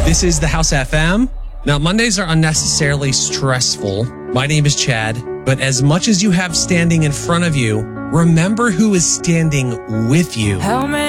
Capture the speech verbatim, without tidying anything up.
This is the House F M. Now, Mondays are unnecessarily stressful. My name is Chad, but as much as you have standing in front of you, remember who is standing with you. How many